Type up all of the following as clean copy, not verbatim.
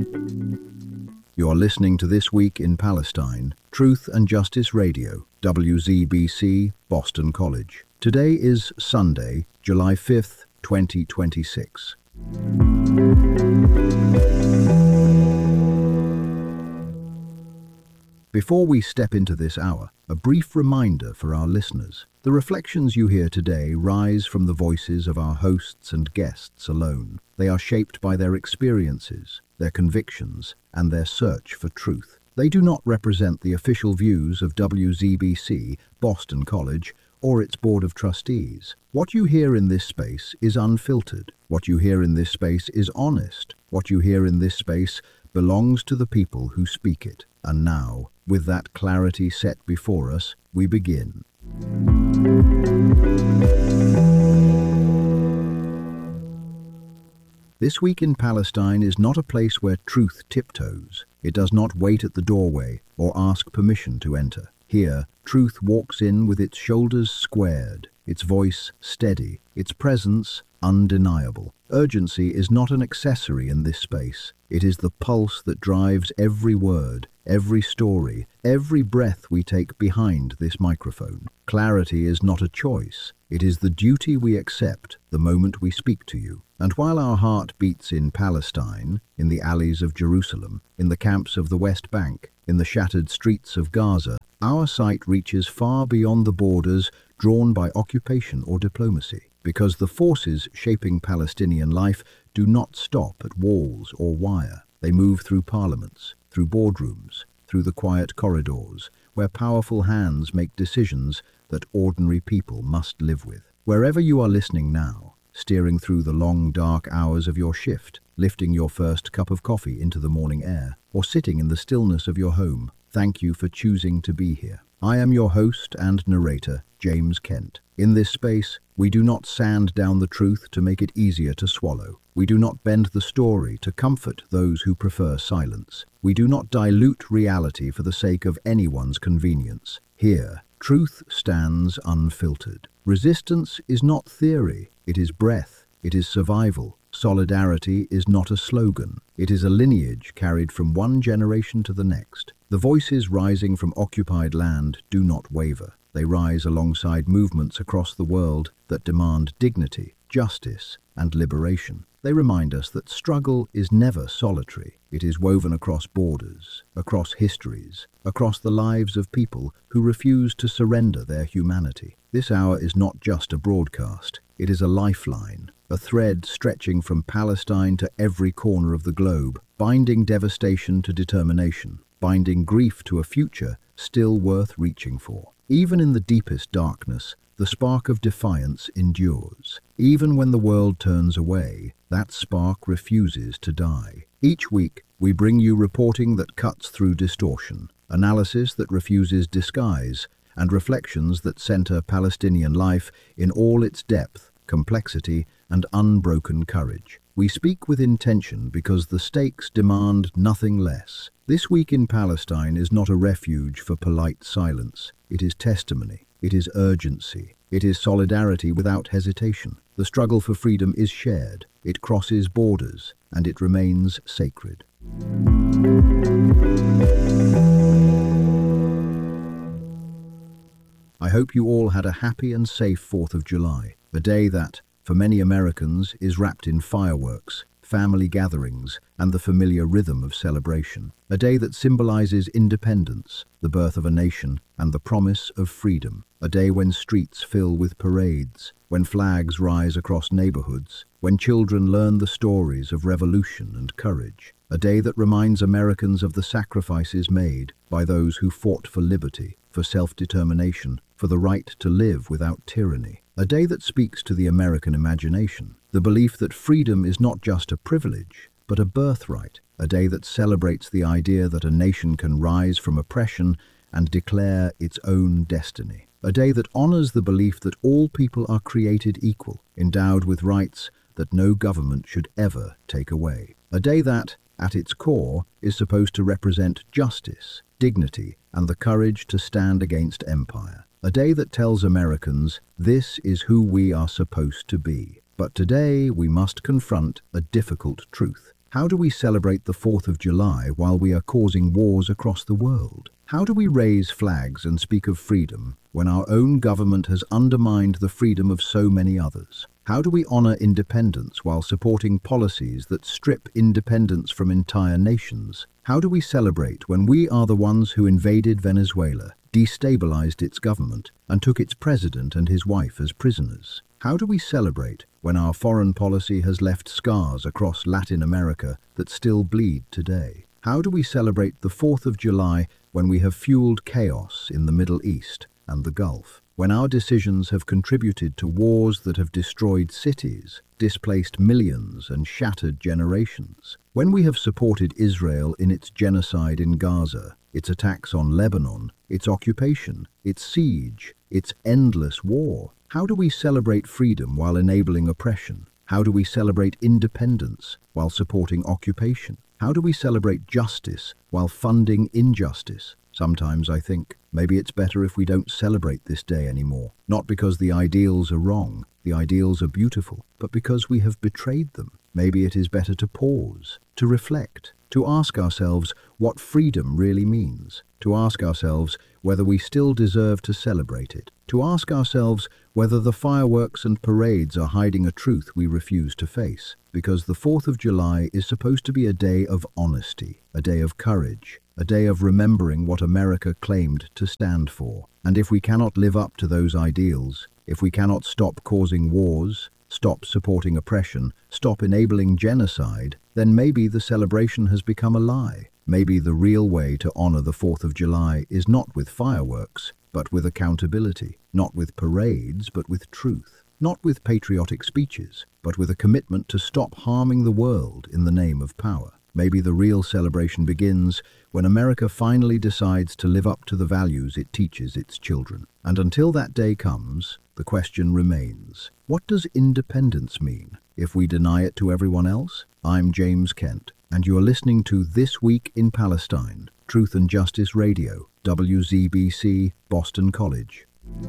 You're listening to This Week in Palestine, Truth and Justice Radio, WZBC, Boston College. Today is Sunday, July 5th, 2026. Before we step into this hour, a brief reminder for our listeners. The reflections you hear today rise from the voices of our hosts and guests alone. They are shaped by their experiences, their convictions, and their search for truth. They do not represent the official views of WZBC, Boston College, or its Board of Trustees. What you hear in this space is unfiltered. What you hear in this space is honest. What you hear in this space belongs to the people who speak it. And now, with that clarity set before us, we begin. This Week in Palestine is not a place where truth tiptoes. It does not wait at the doorway or ask permission to enter. Here, truth walks in with its shoulders squared, its voice steady, its presence undeniable. Urgency is not an accessory in this space. It is the pulse that drives every word, every story, every breath we take behind this microphone. Clarity is not a choice. It is the duty we accept the moment we speak to you. And while our heart beats in Palestine, in the alleys of Jerusalem, in the camps of the West Bank, in the shattered streets of Gaza, our sight reaches far beyond the borders drawn by occupation or diplomacy. Because the forces shaping Palestinian life do not stop at walls or wire. They move through parliaments, through boardrooms, through the quiet corridors, where powerful hands make decisions that ordinary people must live with. Wherever you are listening now, steering through the long, dark hours of your shift, lifting your first cup of coffee into the morning air, or sitting in the stillness of your home, thank you for choosing to be here. I am your host and narrator, James Kent. In this space, we do not sand down the truth to make it easier to swallow. We do not bend the story to comfort those who prefer silence. We do not dilute reality for the sake of anyone's convenience. Here, truth stands unfiltered. Resistance is not theory. It is breath. It is survival. Solidarity is not a slogan. It is a lineage carried from one generation to the next. The voices rising from occupied land do not waver. They rise alongside movements across the world that demand dignity, justice, and liberation. They remind us that struggle is never solitary. It is woven across borders, across histories, across the lives of people who refuse to surrender their humanity. This hour is not just a broadcast. It is a lifeline, a thread stretching from Palestine to every corner of the globe, binding devastation to determination, binding grief to a future still worth reaching for. Even in the deepest darkness, the spark of defiance endures. Even when the world turns away, that spark refuses to die. Each week, we bring you reporting that cuts through distortion, analysis that refuses disguise, and reflections that center Palestinian life in all its depth, complexity, and unbroken courage. We speak with intention because the stakes demand nothing less. This Week in Palestine is not a refuge for polite silence. It is testimony. It is urgency. It is solidarity without hesitation. The struggle for freedom is shared. It crosses borders, and it remains sacred. I hope you all had a happy and safe 4th of July, a day that, for many Americans, is wrapped in fireworks, family gatherings, and the familiar rhythm of celebration. A day that symbolizes independence, the birth of a nation, and the promise of freedom. A day when streets fill with parades, when flags rise across neighborhoods, when children learn the stories of revolution and courage. A day that reminds Americans of the sacrifices made by those who fought for liberty, for self-determination, for the right to live without tyranny. A day that speaks to the American imagination, the belief that freedom is not just a privilege, but a birthright. A day that celebrates the idea that a nation can rise from oppression and declare its own destiny. A day that honors the belief that all people are created equal, endowed with rights that no government should ever take away. A day that, at its core, is supposed to represent justice, dignity, and the courage to stand against empire. A day that tells Americans, this is who we are supposed to be. But today we must confront a difficult truth. How do we celebrate the 4th of July while we are causing wars across the world? How do we raise flags and speak of freedom when our own government has undermined the freedom of so many others? How do we honor independence while supporting policies that strip independence from entire nations? How do we celebrate when we are the ones who invaded Venezuela, destabilized its government, and took its president and his wife as prisoners? How do we celebrate when our foreign policy has left scars across Latin America that still bleed today? How do we celebrate the 4th of July when we have fueled chaos in the Middle East and the Gulf? When our decisions have contributed to wars that have destroyed cities, displaced millions, and shattered generations? When we have supported Israel in its genocide in Gaza, its attacks on Lebanon, its occupation, its siege, its endless war? How do we celebrate freedom while enabling oppression? How do we celebrate independence while supporting occupation? How do we celebrate justice while funding injustice? Sometimes I think maybe it's better if we don't celebrate this day anymore. Not because the ideals are wrong, the ideals are beautiful, but because we have betrayed them. Maybe it is better to pause, to reflect, to ask ourselves what freedom really means, to ask ourselves whether we still deserve to celebrate it, to ask ourselves whether the fireworks and parades are hiding a truth we refuse to face. Because the 4th of July is supposed to be a day of honesty, a day of courage, a day of remembering what America claimed to stand for. And if we cannot live up to those ideals, if we cannot stop causing wars, stop supporting oppression, stop enabling genocide, then maybe the celebration has become a lie. Maybe the real way to honor the 4th of July is not with fireworks, but with accountability, not with parades, but with truth, not with patriotic speeches, but with a commitment to stop harming the world in the name of power. Maybe the real celebration begins when America finally decides to live up to the values it teaches its children. And until that day comes, the question remains, what does independence mean if we deny it to everyone else? I'm James Kent, and you are listening to This Week in Palestine, Truth and Justice Radio, WZBC, Boston College.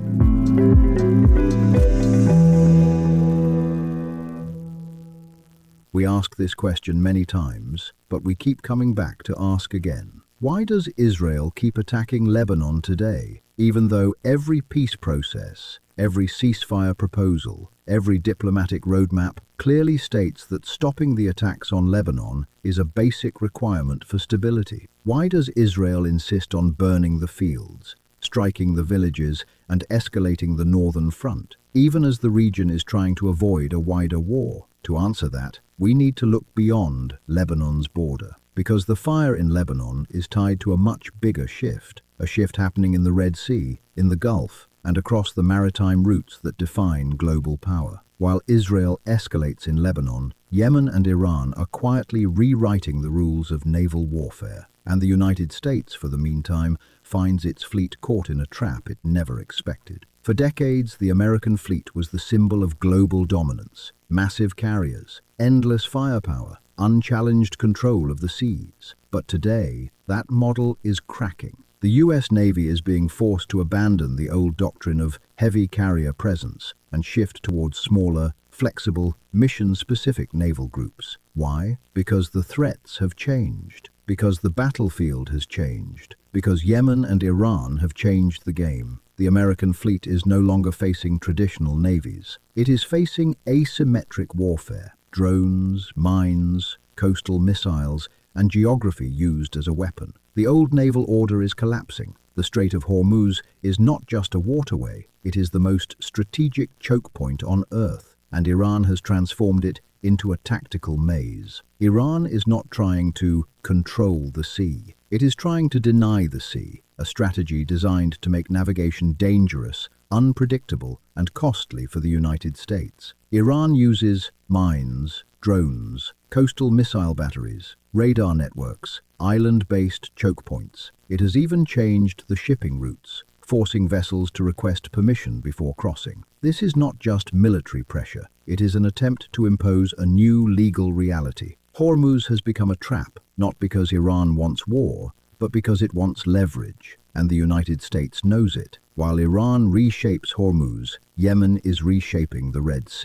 We ask this question many times, but we keep coming back to ask again. Why does Israel keep attacking Lebanon today, even though every peace process, every ceasefire proposal, every diplomatic roadmap clearly states that stopping the attacks on Lebanon is a basic requirement for stability? Why does Israel insist on burning the fields, striking the villages, and escalating the northern front, even as the region is trying to avoid a wider war? To answer that, we need to look beyond Lebanon's border, because the fire in Lebanon is tied to a much bigger shift, a shift happening in the Red Sea, in the Gulf, and across the maritime routes that define global power. While Israel escalates in Lebanon, Yemen and Iran are quietly rewriting the rules of naval warfare, and the United States, for the meantime, finds its fleet caught in a trap it never expected. For decades, the American fleet was the symbol of global dominance, massive carriers, endless firepower, unchallenged control of the seas. But today, that model is cracking. The U.S. Navy is being forced to abandon the old doctrine of heavy carrier presence and shift towards smaller, flexible, mission-specific naval groups. Why? Because the threats have changed. Because the battlefield has changed. Because Yemen and Iran have changed the game. The American fleet is no longer facing traditional navies. It is facing asymmetric warfare, drones, mines, coastal missiles, and geography used as a weapon. The old naval order is collapsing. The Strait of Hormuz is not just a waterway, it is the most strategic choke point on Earth, and Iran has transformed it into a tactical maze. Iran is not trying to control the sea. It is trying to deny the sea, a strategy designed to make navigation dangerous, unpredictable, and costly for the United States. Iran uses mines, drones, coastal missile batteries, radar networks, island-based choke points. It has even changed the shipping routes, forcing vessels to request permission before crossing. This is not just military pressure, it is an attempt to impose a new legal reality. Hormuz has become a trap, not because Iran wants war, but because it wants leverage, and the United States knows it. While Iran reshapes Hormuz, Yemen is reshaping the Red Sea.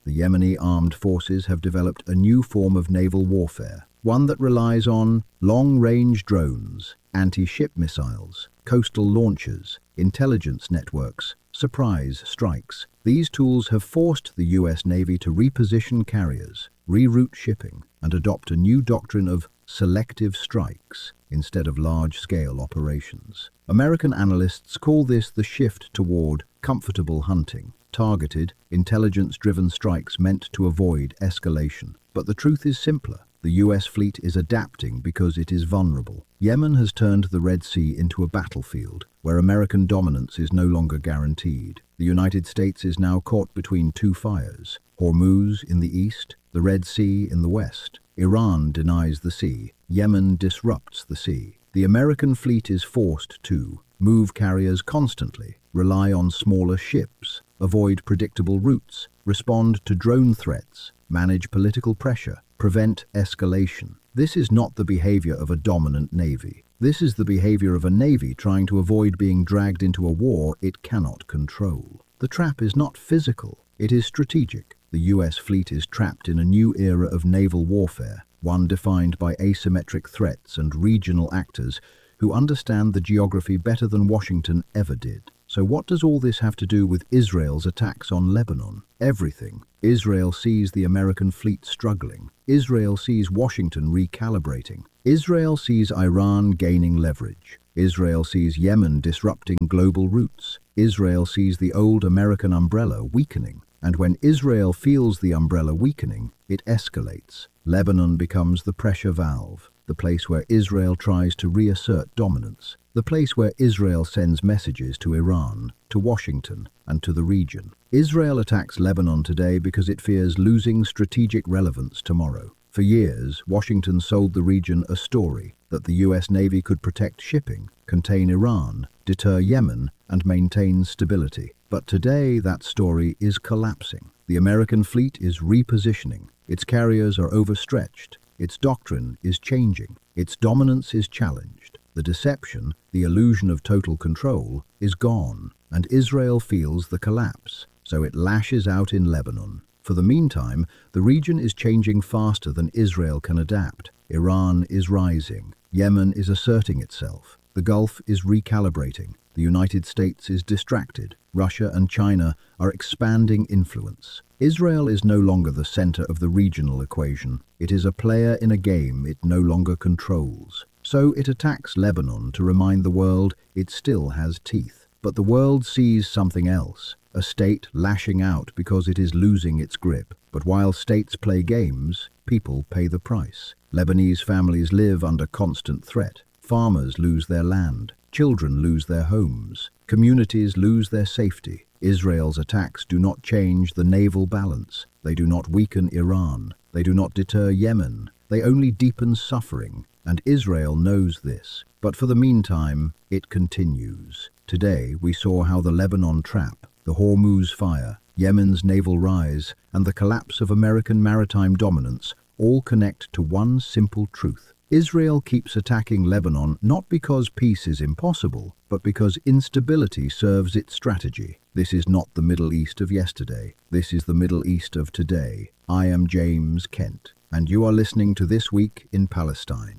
The Yemeni armed forces have developed a new form of naval warfare, one that relies on long-range drones, anti-ship missiles, coastal launchers, intelligence networks, surprise strikes. These tools have forced the US Navy to reposition carriers, reroute shipping, and adopt a new doctrine of selective strikes instead of large-scale operations. American analysts call this the shift toward comfortable hunting, targeted, intelligence-driven strikes meant to avoid escalation. But the truth is simpler. The US fleet is adapting because it is vulnerable. Yemen has turned the Red Sea into a battlefield where American dominance is no longer guaranteed. The United States is now caught between two fires: Hormuz in the east, the Red Sea in the west. Iran denies the sea. Yemen disrupts the sea. The American fleet is forced to move carriers constantly, rely on smaller ships, avoid predictable routes, respond to drone threats, manage political pressure, prevent escalation. This is not the behavior of a dominant navy. This is the behavior of a navy trying to avoid being dragged into a war it cannot control. The trap is not physical, it is strategic. The US fleet is trapped in a new era of naval warfare, one defined by asymmetric threats and regional actors who understand the geography better than Washington ever did. So what does all this have to do with Israel's attacks on Lebanon? Everything. Israel sees the American fleet struggling. Israel sees Washington recalibrating. Israel sees Iran gaining leverage. Israel sees Yemen disrupting global routes. Israel sees the old American umbrella weakening. And when Israel feels the umbrella weakening, it escalates. Lebanon becomes the pressure valve, the place where Israel tries to reassert dominance, the place where Israel sends messages to Iran, to Washington, and to the region. Israel attacks Lebanon today because it fears losing strategic relevance tomorrow. For years, Washington sold the region a story that the US Navy could protect shipping, contain Iran, deter Yemen, and maintain stability. But today, that story is collapsing. The American fleet is repositioning. Its carriers are overstretched. Its doctrine is changing. Its dominance is challenged. The deception, the illusion of total control, is gone, and Israel feels the collapse, so it lashes out in Lebanon. For the meantime, the region is changing faster than Israel can adapt. Iran is rising. Yemen is asserting itself. The Gulf is recalibrating. The United States is distracted. Russia and China are expanding influence. Israel is no longer the center of the regional equation. It is a player in a game it no longer controls. So it attacks Lebanon to remind the world it still has teeth. But the world sees something else, a state lashing out because it is losing its grip. But while states play games, people pay the price. Lebanese families live under constant threat. Farmers lose their land. Children lose their homes. Communities lose their safety. Israel's attacks do not change the naval balance. They do not weaken Iran. They do not deter Yemen. They only deepen suffering. And Israel knows this. But for the meantime, it continues. Today, we saw how the Lebanon trap, the Hormuz fire, Yemen's naval rise, and the collapse of American maritime dominance all connect to one simple truth. Israel keeps attacking Lebanon not because peace is impossible, but because instability serves its strategy. This is not the Middle East of yesterday. This is the Middle East of today. I am James Kent, and you are listening to This Week in Palestine.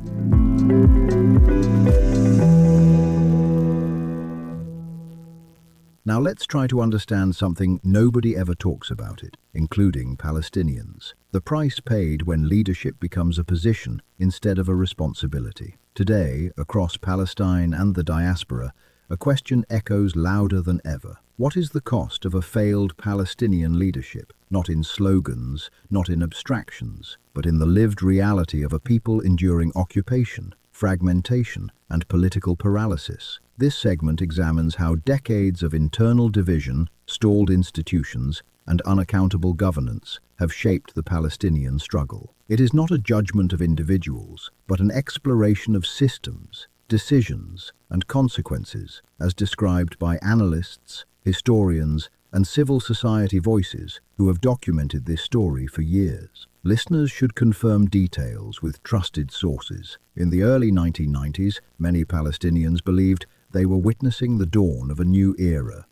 Now let's try to understand something nobody ever talks about it, including Palestinians. The price paid when leadership becomes a position instead of a responsibility. Today, across Palestine and the diaspora, a question echoes louder than ever. What is the cost of a failed Palestinian leadership? Not in slogans, not in abstractions, but in the lived reality of a people enduring occupation, fragmentation, and political paralysis. This segment examines how decades of internal division, stalled institutions, and unaccountable governance have shaped the Palestinian struggle. It is not a judgment of individuals, but an exploration of systems, decisions, and consequences, as described by analysts, historians, and civil society voices who have documented this story for years. Listeners should confirm details with trusted sources. In the early 1990s, many Palestinians believed they were witnessing the dawn of a new era.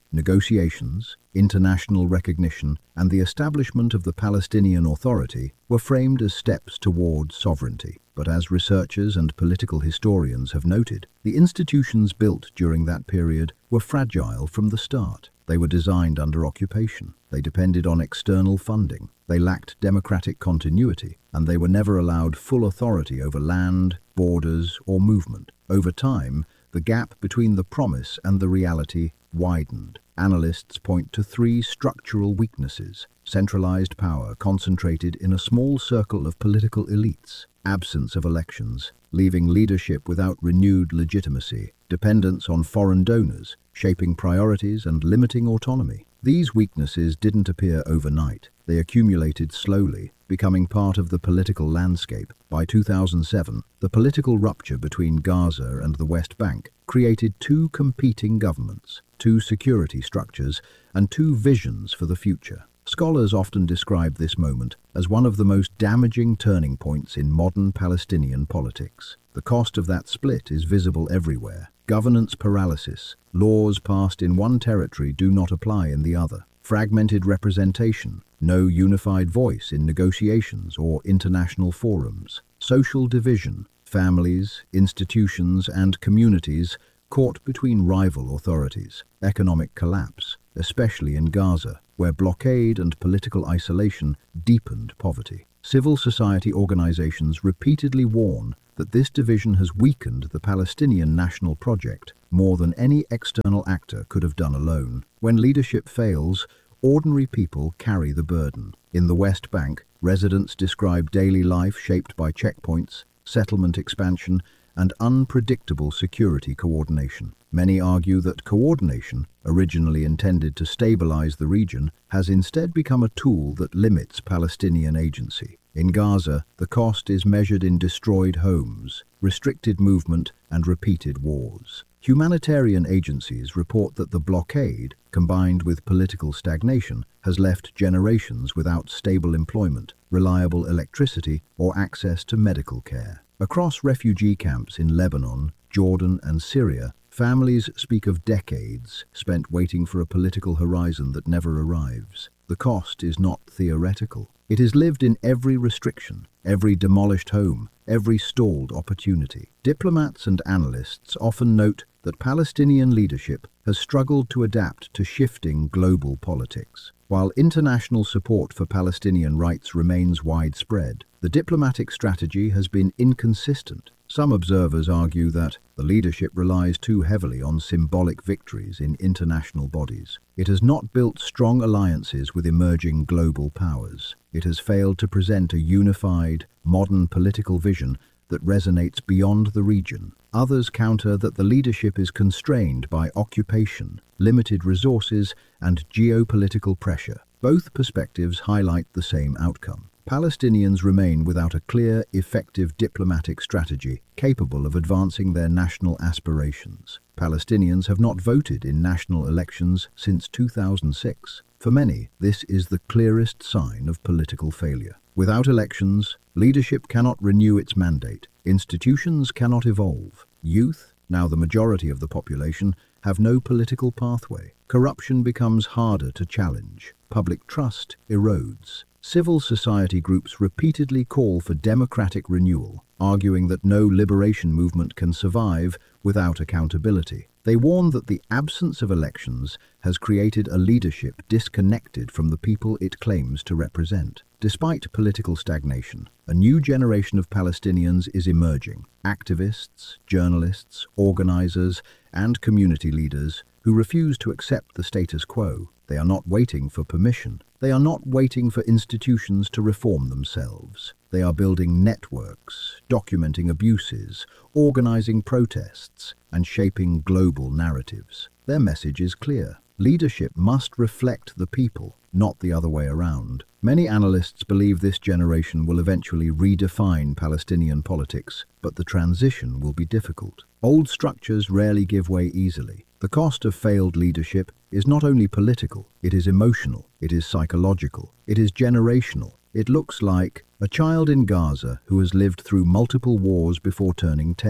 negotiations, international recognition, and the establishment of the Palestinian Authority were framed as steps toward sovereignty. But as researchers and political historians have noted, the institutions built during that period were fragile from the start. They were designed under occupation. They depended on external funding. They lacked democratic continuity, and they were never allowed full authority over land, borders, or movement. Over time, the gap between the promise and the reality widened. Analysts point to three structural weaknesses: centralized power concentrated in a small circle of political elites, absence of elections, leaving leadership without renewed legitimacy, dependence on foreign donors, shaping priorities and limiting autonomy. These weaknesses didn't appear overnight. They accumulated slowly, becoming part of the political landscape. By 2007, the political rupture between Gaza and the West Bank created two competing governments, two security structures, and two visions for the future. Scholars often describe this moment as one of the most damaging turning points in modern Palestinian politics. The cost of that split is visible everywhere. Governance paralysis, laws passed in one territory do not apply in the other. Fragmented representation, no unified voice in negotiations or international forums. Social division, families, institutions, and communities caught between rival authorities. Economic collapse, especially in Gaza, where blockade and political isolation deepened poverty. Civil society organizations repeatedly warn that this division has weakened the Palestinian national project more than any external actor could have done alone. When leadership fails, ordinary people carry the burden. In the West Bank, residents describe daily life shaped by checkpoints, settlement expansion, and unpredictable security coordination. Many argue that coordination, originally intended to stabilize the region, has instead become a tool that limits Palestinian agency. In Gaza, the cost is measured in destroyed homes, restricted movement, and repeated wars. Humanitarian agencies report that the blockade, combined with political stagnation, has left generations without stable employment, reliable electricity, or access to medical care. Across refugee camps in Lebanon, Jordan, and Syria, families speak of decades spent waiting for a political horizon that never arrives. The cost is not theoretical. It is lived in every restriction, every demolished home, every stalled opportunity. Diplomats and analysts often note that Palestinian leadership has struggled to adapt to shifting global politics. While international support for Palestinian rights remains widespread, the diplomatic strategy has been inconsistent. Some observers argue that the leadership relies too heavily on symbolic victories in international bodies. It has not built strong alliances with emerging global powers. It has failed to present a unified, modern political vision that resonates beyond the region. Others counter that the leadership is constrained by occupation, limited resources, and geopolitical pressure. Both perspectives highlight the same outcome. Palestinians remain without a clear, effective diplomatic strategy capable of advancing their national aspirations. Palestinians have not voted in national elections since 2006. For many, this is the clearest sign of political failure. Without elections, leadership cannot renew its mandate. Institutions cannot evolve. Youth, now the majority of the population, have no political pathway. Corruption becomes harder to challenge. Public trust erodes. Civil society groups repeatedly call for democratic renewal, arguing that no liberation movement can survive without accountability. They warn that the absence of elections has created a leadership disconnected from the people it claims to represent. Despite political stagnation, a new generation of Palestinians is emerging. Activists, journalists, organizers, and community leaders who refuse to accept the status quo. They are not waiting for permission. They are not waiting for institutions to reform themselves. They are building networks, documenting abuses, organizing protests, and shaping global narratives. Their message is clear. Leadership must reflect the people, not the other way around. Many analysts believe this generation will eventually redefine Palestinian politics, but the transition will be difficult. Old structures rarely give way easily. The cost of failed leadership is not only political, it is emotional, it is psychological, it is generational. It looks like a child in Gaza who has lived through multiple wars before turning 10.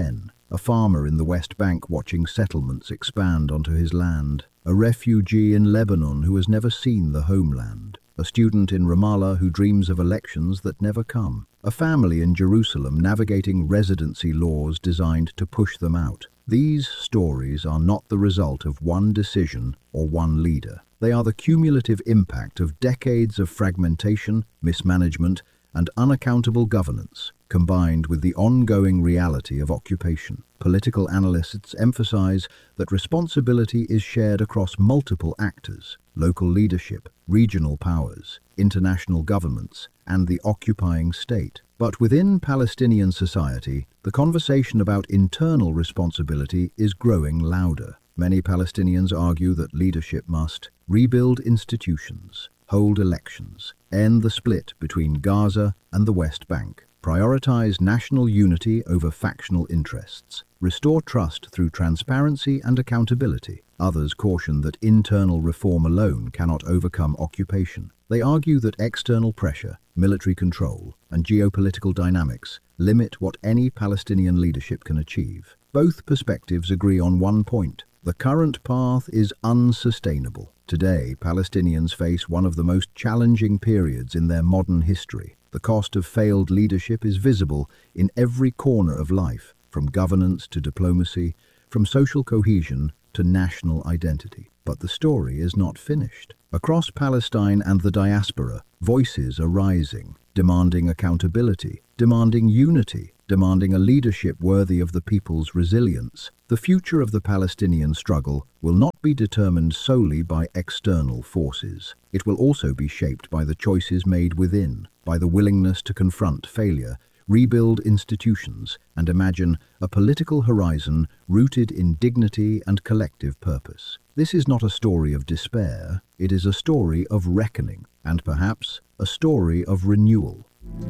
a farmer in the West Bank watching settlements expand onto his land, a refugee in Lebanon who has never seen the homeland, a student in Ramallah who dreams of elections that never come, a family in Jerusalem navigating residency laws designed to push them out. These stories are not the result of one decision or one leader. They are the cumulative impact of decades of fragmentation, mismanagement, and unaccountable governance, combined with the ongoing reality of occupation. Political analysts emphasize that responsibility is shared across multiple actors: local leadership, regional powers, international governments, and the occupying state. But within Palestinian society, the conversation about internal responsibility is growing louder. Many Palestinians argue that leadership must rebuild institutions, hold elections, end the split between Gaza and the West Bank, prioritize national unity over factional interests, restore trust through transparency and accountability. Others caution that internal reform alone cannot overcome occupation. They argue that external pressure, military control, and geopolitical dynamics limit what any Palestinian leadership can achieve. Both perspectives agree on one point: the current path is unsustainable. Today, Palestinians face one of the most challenging periods in their modern history. The cost of failed leadership is visible in every corner of life, from governance to diplomacy, from social cohesion to national identity. But the story is not finished. Across Palestine and the diaspora, voices are rising, demanding accountability, demanding unity, demanding a leadership worthy of the people's resilience. The future of the Palestinian struggle will not be determined solely by external forces. It will also be shaped by the choices made within, by the willingness to confront failure, rebuild institutions, and imagine a political horizon rooted in dignity and collective purpose. This is not a story of despair, it is a story of reckoning, and perhaps a story of renewal.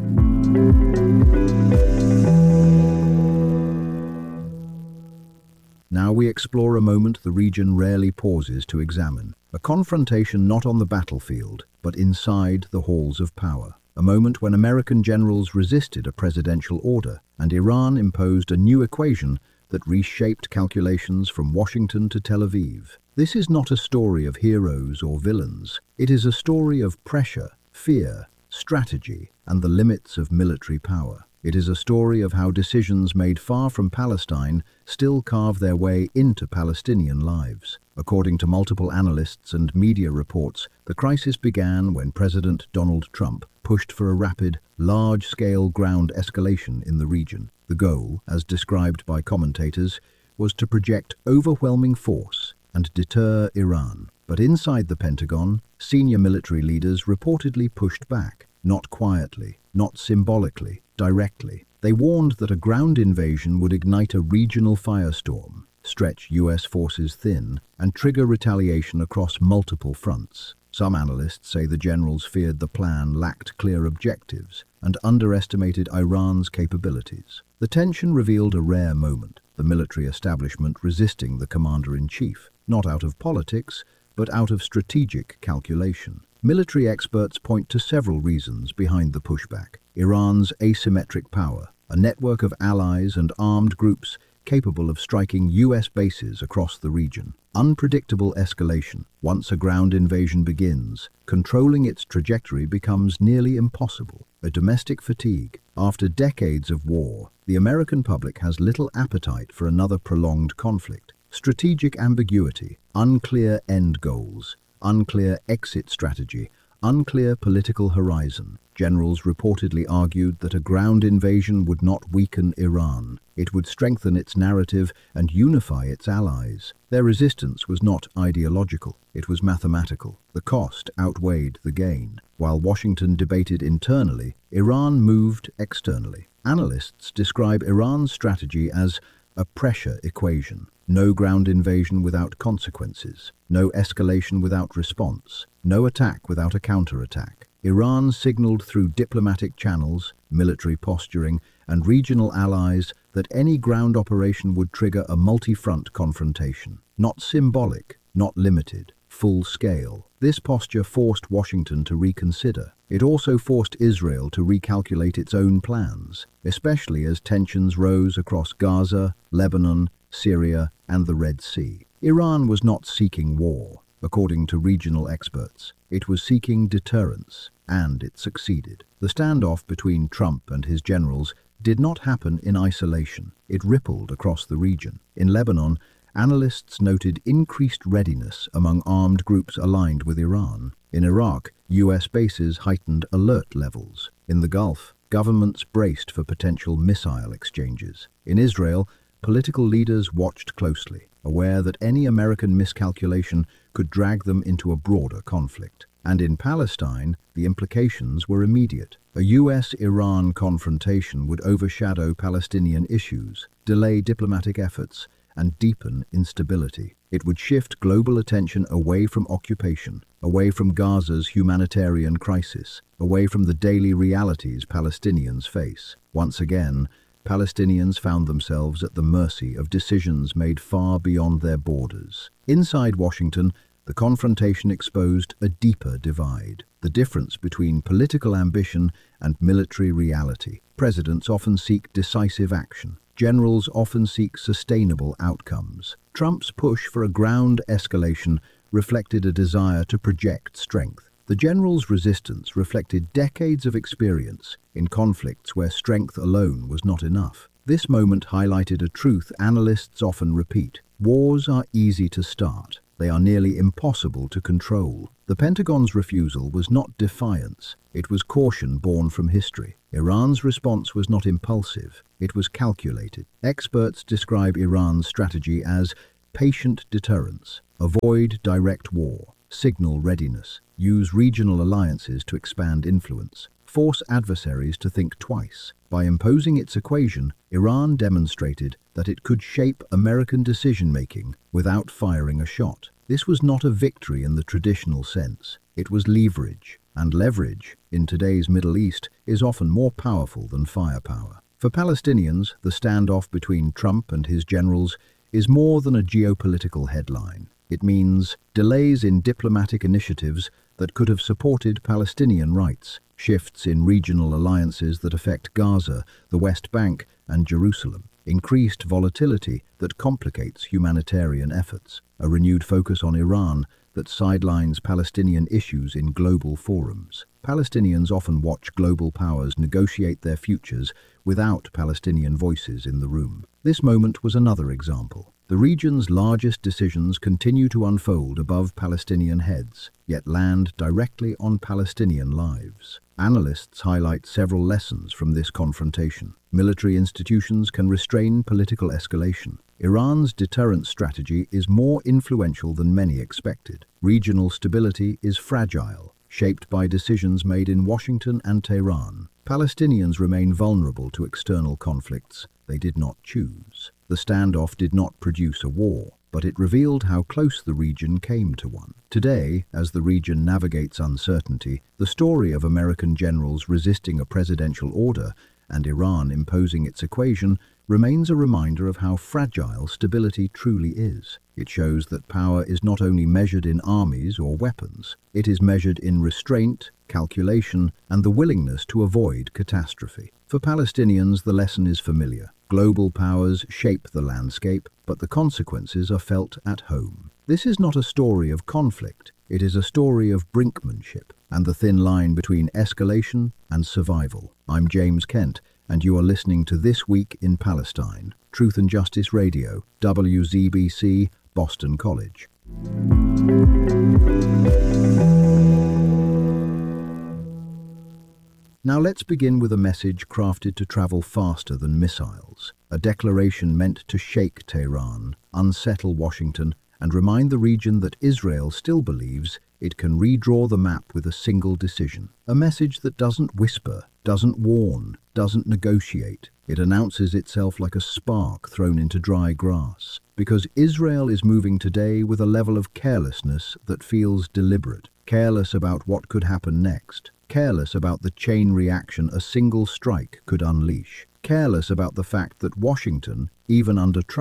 Now we explore a moment the region rarely pauses to examine. A confrontation not on the battlefield, but inside the halls of power. A moment when American generals resisted a presidential order, and Iran imposed a new equation that reshaped calculations from Washington to Tel Aviv. This is not a story of heroes or villains. It is a story of pressure, fear, strategy, and the limits of military power. It is a story of how decisions made far from Palestine still carve their way into Palestinian lives. According to multiple analysts and media reports, the crisis began when President Donald Trump pushed for a rapid, large-scale ground escalation in the region. The goal, as described by commentators, was to project overwhelming force and deter Iran. But inside the Pentagon, senior military leaders reportedly pushed back, not quietly, not symbolically, directly. They warned that a ground invasion would ignite a regional firestorm, stretch US forces thin, and trigger retaliation across multiple fronts. Some analysts say the generals feared the plan lacked clear objectives and underestimated Iran's capabilities. The tension revealed a rare moment, the military establishment resisting the commander-in-chief, not out of politics, but out of strategic calculation. Military experts point to several reasons behind the pushback. Iran's asymmetric power, a network of allies and armed groups capable of striking US bases across the region. Unpredictable escalation. Once a ground invasion begins, controlling its trajectory becomes nearly impossible. A domestic fatigue. After decades of war, the American public has little appetite for another prolonged conflict. Strategic ambiguity, unclear end goals, unclear exit strategy, unclear political horizon. Generals reportedly argued that a ground invasion would not weaken Iran. It would strengthen its narrative and unify its allies. Their resistance was not ideological, it was mathematical. The cost outweighed the gain. While Washington debated internally, Iran moved externally. Analysts describe Iran's strategy as a pressure equation. No ground invasion without consequences. No escalation without response. No attack without a counterattack. Iran signaled through diplomatic channels, military posturing, and regional allies that any ground operation would trigger a multi-front confrontation. Not symbolic, not limited. full scale. This posture forced Washington to reconsider. It also forced Israel to recalculate its own plans, especially as tensions rose across Gaza, Lebanon, Syria, and the Red Sea. Iran was not seeking war, according to regional experts. It was seeking deterrence, and it succeeded. The standoff between Trump and his generals did not happen in isolation. It rippled across the region. In Lebanon, analysts noted increased readiness among armed groups aligned with Iran. In Iraq, US bases heightened alert levels. In the Gulf, governments braced for potential missile exchanges. In Israel, political leaders watched closely, aware that any American miscalculation could drag them into a broader conflict. And in Palestine, the implications were immediate. A US-Iran confrontation would overshadow Palestinian issues, delay diplomatic efforts, and deepen instability. It would shift global attention away from occupation, away from Gaza's humanitarian crisis, away from the daily realities Palestinians face. Once again, Palestinians found themselves at the mercy of decisions made far beyond their borders. Inside Washington, the confrontation exposed a deeper divide, the difference between political ambition and military reality. Presidents often seek decisive action. Generals often seek sustainable outcomes. Trump's push for a ground escalation reflected a desire to project strength. The general's resistance reflected decades of experience in conflicts where strength alone was not enough. This moment highlighted a truth analysts often repeat. Wars are easy to start. They are nearly impossible to control. The Pentagon's refusal was not defiance. It was caution born from history. Iran's response was not impulsive. It was calculated. Experts describe Iran's strategy as patient deterrence, avoid direct war, signal readiness, use regional alliances to expand influence, force adversaries to think twice. By imposing its equation, Iran demonstrated that it could shape American decision-making without firing a shot. This was not a victory in the traditional sense. It was leverage, and leverage, in today's Middle East, is often more powerful than firepower. For Palestinians, the standoff between Trump and his generals is more than a geopolitical headline. It means delays in diplomatic initiatives that could have supported Palestinian rights, shifts in regional alliances that affect Gaza, the West Bank, and Jerusalem, increased volatility that complicates humanitarian efforts, a renewed focus on Iran that sidelines Palestinian issues in global forums. Palestinians often watch global powers negotiate their futures without Palestinian voices in the room. This moment was another example. The region's largest decisions continue to unfold above Palestinian heads, yet land directly on Palestinian lives. Analysts highlight several lessons from this confrontation. Military institutions can restrain political escalation. Iran's deterrence strategy is more influential than many expected. Regional stability is fragile, shaped by decisions made in Washington and Tehran. Palestinians remain vulnerable to external conflicts they did not choose. The standoff did not produce a war, but it revealed how close the region came to one. Today, as the region navigates uncertainty, the story of American generals resisting a presidential order and Iran imposing its equation remains a reminder of how fragile stability truly is. It shows that power is not only measured in armies or weapons, it is measured in restraint, calculation, and the willingness to avoid catastrophe. For Palestinians, the lesson is familiar. Global powers shape the landscape, but the consequences are felt at home. This is not a story of conflict, it is a story of brinkmanship and the thin line between escalation and survival. I'm James Kent, and you are listening to This Week in Palestine, Truth and Justice Radio, WZBC, Boston College. Now let's begin with a message crafted to travel faster than missiles, a declaration meant to shake Tehran, unsettle Washington, and remind the region that Israel still believes it can redraw the map with a single decision. A message that doesn't whisper, doesn't warn, doesn't negotiate. It announces itself like a spark thrown into dry grass. Because Israel is moving today with a level of carelessness that feels deliberate. Careless about what could happen next. Careless about the chain reaction a single strike could unleash. Careless about the fact that Washington, even under Trump,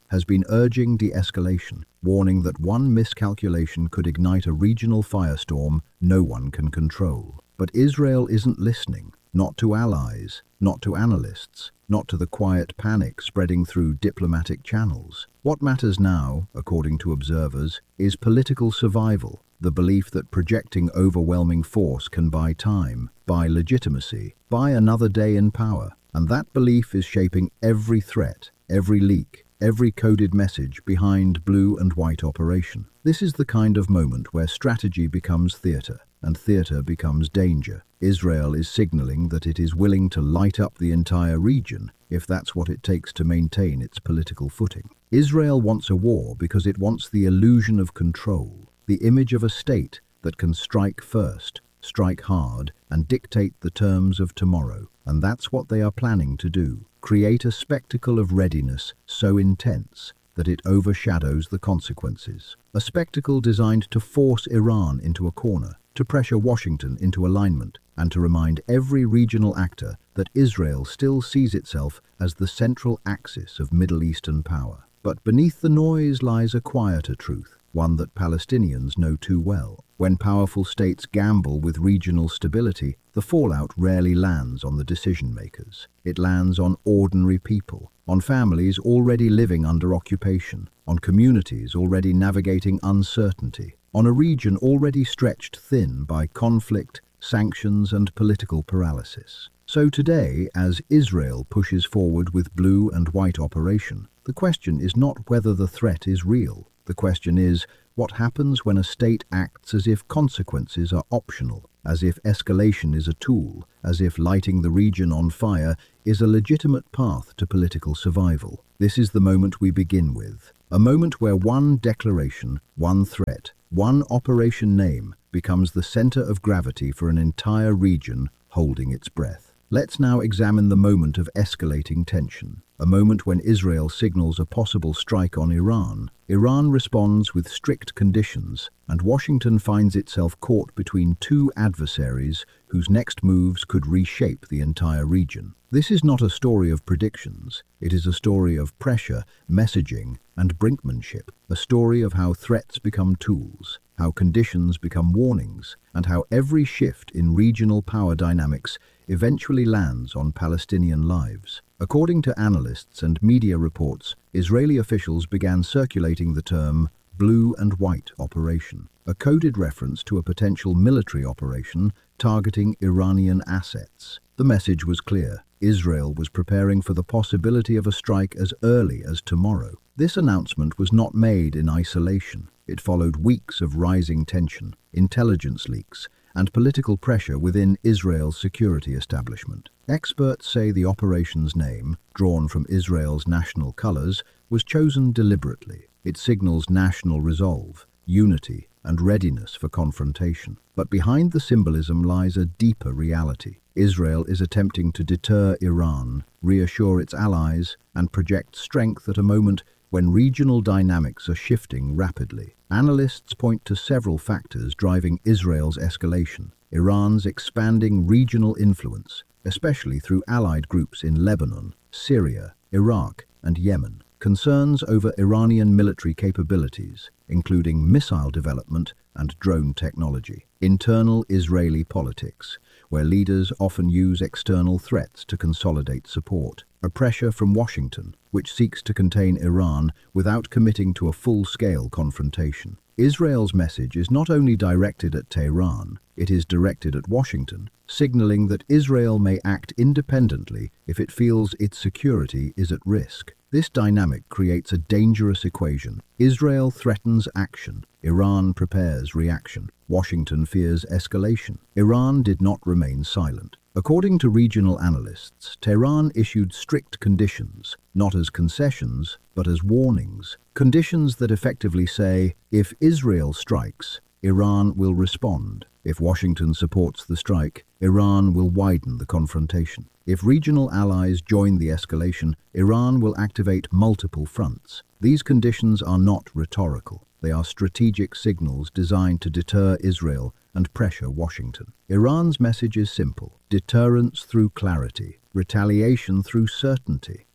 has been urging de-escalation, warning that one miscalculation could ignite a regional firestorm no one can control. But Israel isn't listening, not to allies, not to analysts, not to the quiet panic spreading through diplomatic channels. What matters now, according to observers, is political survival, the belief that projecting overwhelming force can buy time, buy legitimacy, buy another day in power. And that belief is shaping every threat, every leak, every coded message behind blue and white operation. This is the kind of moment where strategy becomes theater, and theater becomes danger. Israel is signaling that it is willing to light up the entire region if that's what it takes to maintain its political footing. Israel wants a war because it wants the illusion of control, the image of a state that can strike first, strike hard, and dictate the terms of tomorrow. And that's what they are planning to do. Create a spectacle of readiness so intense that it overshadows the consequences. A spectacle designed to force Iran into a corner, to pressure Washington into alignment, and to remind every regional actor that Israel still sees itself as the central axis of Middle Eastern power. But beneath the noise lies a quieter truth, one that Palestinians know too well. When powerful states gamble with regional stability, the fallout rarely lands on the decision-makers. It lands on ordinary people, on families already living under occupation, on communities already navigating uncertainty, on a region already stretched thin by conflict, sanctions, and political paralysis. So today, as Israel pushes forward with blue and white operation, the question is not whether the threat is real. The question is, what happens when a state acts as if consequences are optional, as if escalation is a tool, as if lighting the region on fire is a legitimate path to political survival? This is the moment we begin with. A moment where one declaration, one threat, one operation name becomes the center of gravity for an entire region holding its breath. Let's now examine the moment of escalating tension, a moment when Israel signals a possible strike on Iran. Iran responds with strict conditions, and Washington finds itself caught between two adversaries whose next moves could reshape the entire region. This is not a story of predictions. It is a story of pressure, messaging, and brinkmanship, a story of how threats become tools, how conditions become warnings, and how every shift in regional power dynamics eventually lands on Palestinian lives. According to analysts and media reports, Israeli officials began circulating the term blue and white operation, a coded reference to a potential military operation targeting Iranian assets. The message was clear. Israel was preparing for the possibility of a strike as early as tomorrow. This announcement was not made in isolation. It followed weeks of rising tension, intelligence leaks, and political pressure within Israel's security establishment. Experts say the operation's name, drawn from Israel's national colors, was chosen deliberately. It signals national resolve, unity, and readiness for confrontation. But behind the symbolism lies a deeper reality. Israel is attempting to deter Iran, reassure its allies, and project strength at a moment when regional dynamics are shifting rapidly. Analysts point to several factors driving Israel's escalation. Iran's expanding regional influence, especially through allied groups in Lebanon, Syria, Iraq, and Yemen. Concerns over Iranian military capabilities, including missile development and drone technology. Internal Israeli politics, where leaders often use external threats to consolidate support. A pressure from Washington, which seeks to contain Iran without committing to a full-scale confrontation. Israel's message is not only directed at Tehran, it is directed at Washington, signaling that Israel may act independently if it feels its security is at risk. This dynamic creates a dangerous equation. Israel threatens action. Iran prepares reaction. Washington fears escalation. Iran did not remain silent. According to regional analysts, Tehran issued strict conditions, not as concessions, but as warnings. Conditions that effectively say, if Israel strikes, Iran will respond. If Washington supports the strike, Iran will widen the confrontation. If regional allies join the escalation, Iran will activate multiple fronts. These conditions are not rhetorical. They are strategic signals designed to deter Israel and pressure Washington. Iran's message is simple: deterrence through clarity, retaliation through certainty.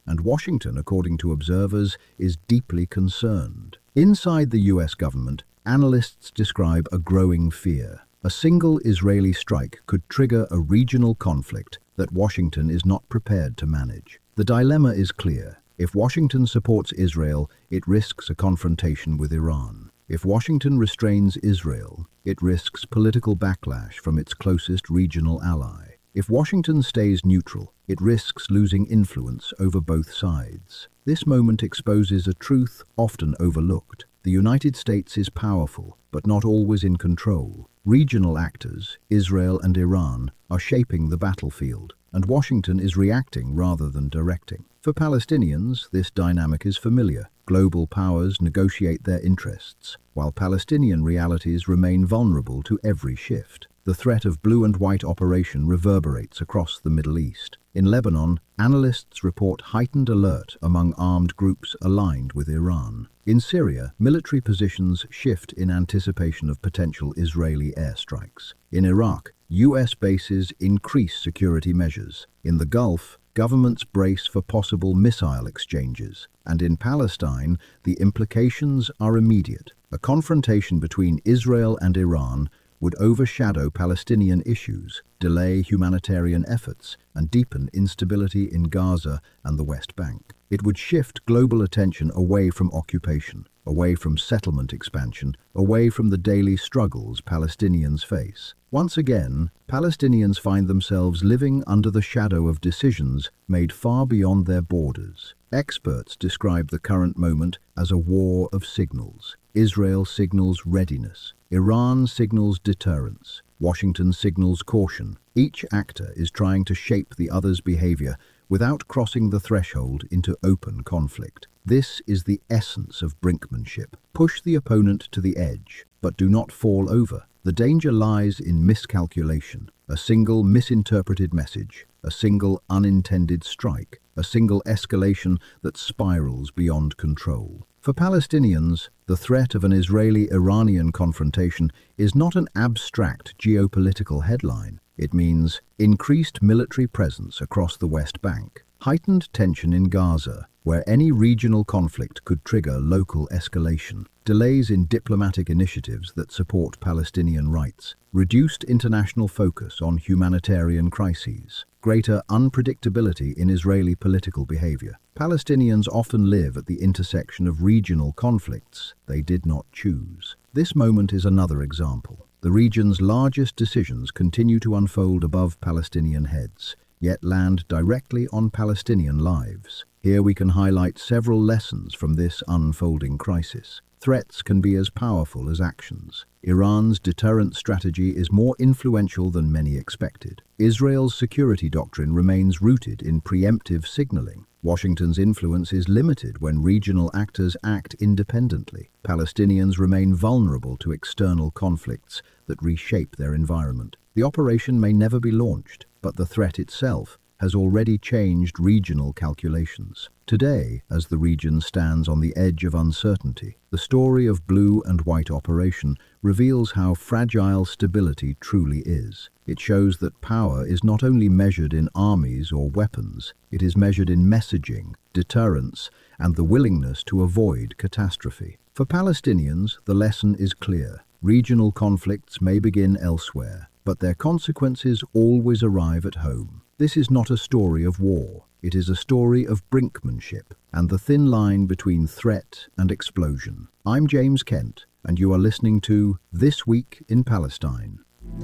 and Washington, according to observers, is deeply concerned. Inside the US government, analysts describe a growing fear. A single Israeli strike could trigger a regional conflict that Washington is not prepared to manage. The dilemma is clear. If Washington supports Israel, it risks a confrontation with Iran. If Washington restrains Israel, it risks political backlash from its closest regional ally. If Washington stays neutral, it risks losing influence over both sides. This moment exposes a truth often overlooked. The United States is powerful, but not always in control. Regional actors, Israel and Iran, are shaping the battlefield, and Washington is reacting rather than directing. For Palestinians, this dynamic is familiar. Global powers negotiate their interests, while Palestinian realities remain vulnerable to every shift. The threat of blue and white operation reverberates across the Middle East. In Lebanon, analysts report heightened alert among armed groups aligned with Iran. In Syria, military positions shift in anticipation of potential Israeli airstrikes. In Iraq, US bases increase security measures. In the Gulf, governments brace for possible missile exchanges. And in Palestine, the implications are immediate. A confrontation between Israel and Iran would overshadow Palestinian issues, delay humanitarian efforts, and deepen instability in Gaza and the West Bank. It would shift global attention away from occupation, away from settlement expansion, away from the daily struggles Palestinians face. Once again, Palestinians find themselves living under the shadow of decisions made far beyond their borders. Experts describe the current moment as a war of signals. Israel signals readiness. Iran signals deterrence. Washington signals caution. Each actor is trying to shape the other's behavior without crossing the threshold into open conflict. This is the essence of brinkmanship. Push the opponent to the edge, but do not fall over. The danger lies in miscalculation. A single misinterpreted message, a single unintended strike, a single escalation that spirals beyond control. For Palestinians, the threat of an Israeli-Iranian confrontation is not an abstract geopolitical headline. It means increased military presence across the West Bank, heightened tension in Gaza, where any regional conflict could trigger local escalation, delays in diplomatic initiatives that support Palestinian rights, reduced international focus on humanitarian crises, greater unpredictability in Israeli political behavior. Palestinians often live at the intersection of regional conflicts they did not choose. This moment is another example. The region's largest decisions continue to unfold above Palestinian heads, yet land directly on Palestinian lives. Here we can highlight several lessons from this unfolding crisis. Threats can be as powerful as actions. Iran's deterrent strategy is more influential than many expected. Israel's security doctrine remains rooted in preemptive signaling. Washington's influence is limited when regional actors act independently. Palestinians remain vulnerable to external conflicts that reshape their environment. The operation may never be launched, but the threat itself has already changed regional calculations. Today, as the region stands on the edge of uncertainty, the story of Blue and White Operation reveals how fragile stability truly is. It shows that power is not only measured in armies or weapons, it is measured in messaging, deterrence, and the willingness to avoid catastrophe. For Palestinians, the lesson is clear. Regional conflicts may begin elsewhere, but their consequences always arrive at home. This is not a story of war. It is a story of brinkmanship and the thin line between threat and explosion. I'm James Kent, and you are listening to This Week in Palestine.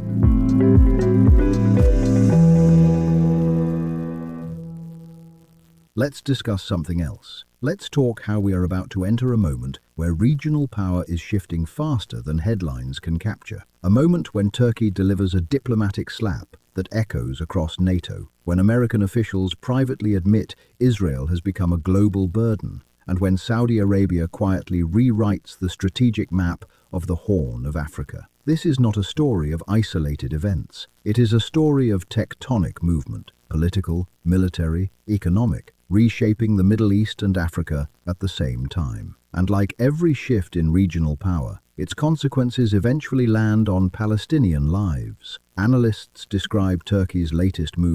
Let's discuss something else. Let's talk how we are about to enter a moment where regional power is shifting faster than headlines can capture. A moment when Turkey delivers a diplomatic slap that echoes across NATO, when American officials privately admit Israel has become a global burden, and when Saudi Arabia quietly rewrites the strategic map of the Horn of Africa. This is not a story of isolated events. It is a story of tectonic movement, political, military, economic, reshaping the Middle East and Africa at the same time. And like every shift in regional power, its consequences eventually land on Palestinian lives. Analysts describe Turkey's latest move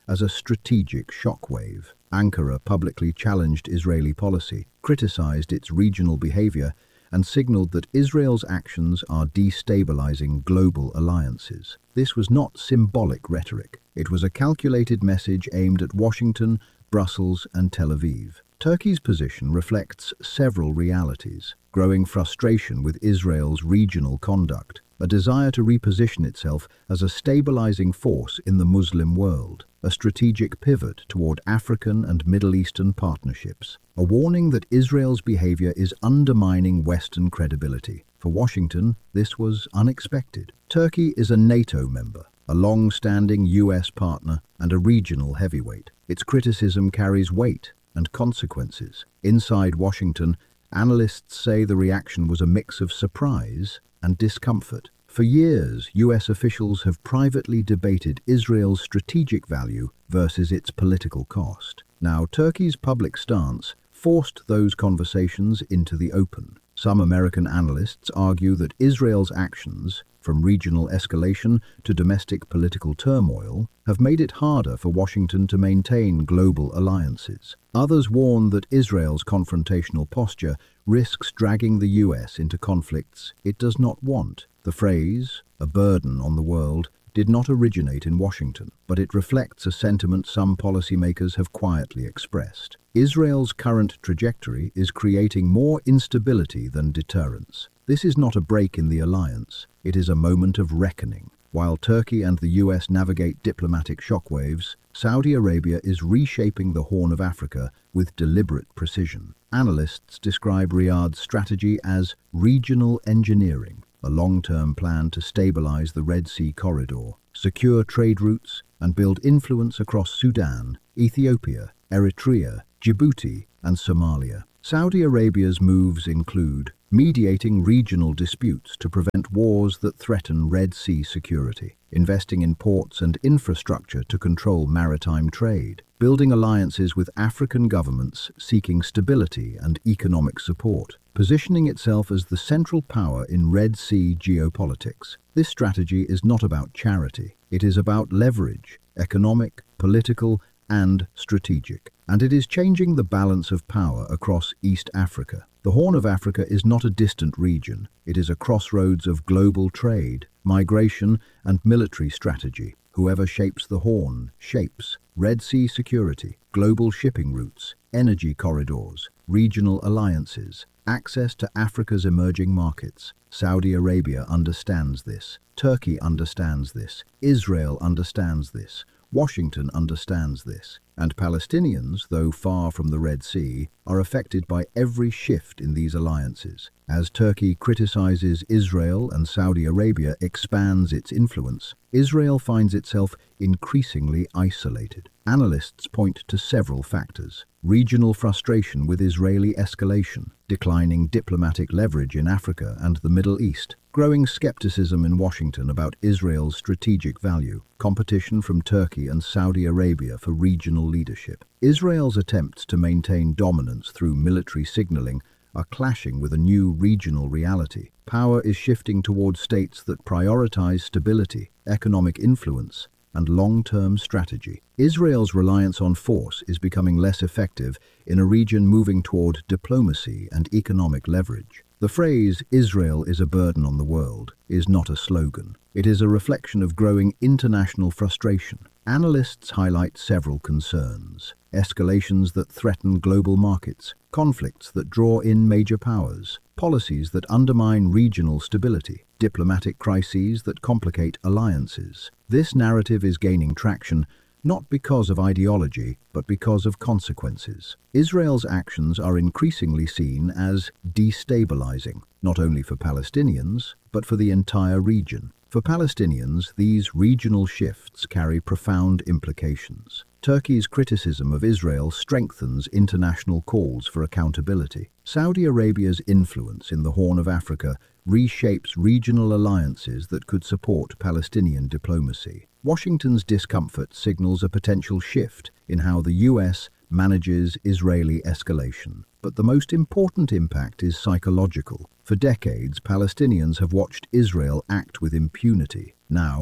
as a strategic shockwave. Ankara publicly challenged Israeli policy, criticized its regional behavior, and signaled that Israel's actions are destabilizing global alliances. This was not symbolic rhetoric. It was a calculated message aimed at Washington, Brussels, and Tel Aviv. Turkey's position reflects several realities: growing frustration with Israel's regional conduct, a desire to reposition itself as a stabilizing force in the Muslim world, a strategic pivot toward African and Middle Eastern partnerships, a warning that Israel's behavior is undermining Western credibility. For Washington, this was unexpected. Turkey is a NATO member, a long-standing US partner, and a regional heavyweight. Its criticism carries weight and consequences. Inside Washington, analysts say the reaction was a mix of surprise and discomfort. For years, US officials have privately debated Israel's strategic value versus its political cost. Now, Turkey's public stance forced those conversations into the open. Some American analysts argue that Israel's actions, from regional escalation to domestic political turmoil, have made it harder for Washington to maintain global alliances. Others warn that Israel's confrontational posture risks dragging the US into conflicts it does not want. The phrase, "a burden on the world," did not originate in Washington, but it reflects a sentiment some policymakers have quietly expressed. Israel's current trajectory is creating more instability than deterrence. This is not a break in the alliance, it is a moment of reckoning. While Turkey and the US navigate diplomatic shockwaves, Saudi Arabia is reshaping the Horn of Africa with deliberate precision. Analysts describe Riyadh's strategy as regional engineering, a long-term plan to stabilize the Red Sea corridor, secure trade routes, and build influence across Sudan, Ethiopia, Eritrea, Djibouti, and Somalia. Saudi Arabia's moves include mediating regional disputes to prevent wars that threaten Red Sea security, investing in ports and infrastructure to control maritime trade, building alliances with African governments seeking stability and economic support, positioning itself as the central power in Red Sea geopolitics. This strategy is not about charity. It is about leverage, economic, political, and strategic. And it is changing the balance of power across East Africa. The Horn of Africa is not a distant region. It is a crossroads of global trade, migration, and military strategy. Whoever shapes the Horn shapes Red Sea security, global shipping routes, energy corridors, regional alliances, access to Africa's emerging markets. Saudi Arabia understands this. Turkey understands this. Israel understands this. Washington understands this. And Palestinians, though far from the Red Sea, are affected by every shift in these alliances. As Turkey criticizes Israel and Saudi Arabia expands its influence, Israel finds itself increasingly isolated. Analysts point to several factors: regional frustration with Israeli escalation, declining diplomatic leverage in Africa and the Middle East, growing skepticism in Washington about Israel's strategic value, competition from Turkey and Saudi Arabia for regional leadership. Israel's attempts to maintain dominance through military signaling are clashing with a new regional reality. Power is shifting toward states that prioritize stability, economic influence, and long-term strategy. Israel's reliance on force is becoming less effective in a region moving toward diplomacy and economic leverage. The phrase, "Israel is a burden on the world," is not a slogan. It is a reflection of growing international frustration. Analysts highlight several concerns: escalations that threaten global markets, conflicts that draw in major powers, policies that undermine regional stability, diplomatic crises that complicate alliances. This narrative is gaining traction not because of ideology, but because of consequences. Israel's actions are increasingly seen as destabilizing, not only for Palestinians, but for the entire region. For Palestinians, these regional shifts carry profound implications. Turkey's criticism of Israel strengthens international calls for accountability. Saudi Arabia's influence in the Horn of Africa reshapes regional alliances that could support Palestinian diplomacy. Washington's discomfort signals a potential shift in how the US manages Israeli escalation. But the most important impact is psychological. For decades, Palestinians have watched Israel act with impunity. Now,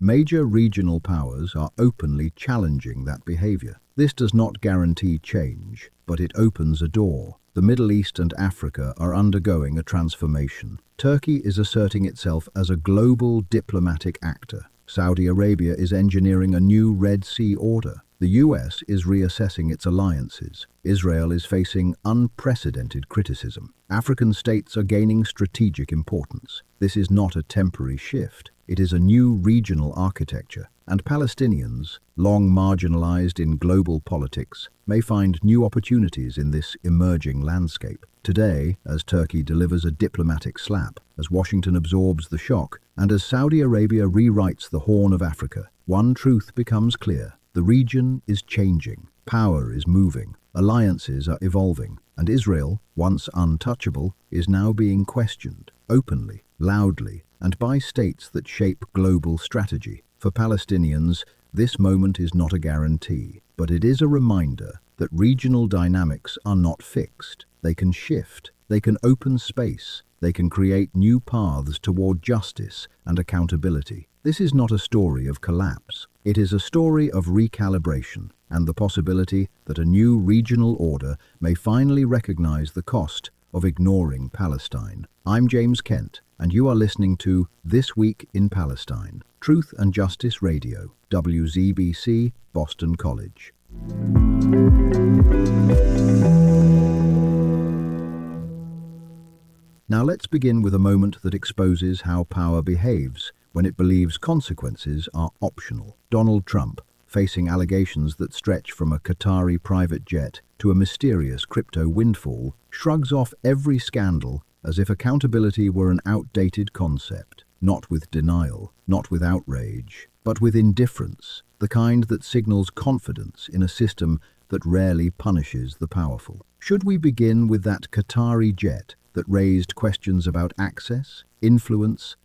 Major regional powers are openly challenging that behavior. This does not guarantee change, but it opens a door. The Middle East and Africa are undergoing a transformation. Turkey is asserting itself as a global diplomatic actor. Saudi Arabia is engineering a new Red Sea order. The US is reassessing its alliances. Israel is facing unprecedented criticism. African states are gaining strategic importance. This is not a temporary shift. It is a new regional architecture, and Palestinians, long marginalized in global politics, may find new opportunities in this emerging landscape. Today, as Turkey delivers a diplomatic slap, as Washington absorbs the shock, and as Saudi Arabia rewrites the Horn of Africa, one truth becomes clear. The region is changing, power is moving, alliances are evolving, and Israel, once untouchable, is now being questioned, openly, loudly, and by states that shape global strategy. For Palestinians, this moment is not a guarantee, but it is a reminder that regional dynamics are not fixed. They can shift, they can open space, they can create new paths toward justice and accountability. This is not a story of collapse. It is a story of recalibration and the possibility that a new regional order may finally recognize the cost of ignoring Palestine. I'm James Kent, and you are listening to This Week in Palestine, Truth and Justice Radio, WZBC, Boston College. Now let's begin with a moment that exposes how power behaves when it believes consequences are optional. Donald Trump, facing allegations that stretch from a Qatari private jet to a mysterious crypto windfall, shrugs off every scandal as if accountability were an outdated concept. Not with denial, not with outrage, but with indifference, the kind that signals confidence in a system that rarely punishes the powerful. Should we begin with that Qatari jet that raised questions about access, influence,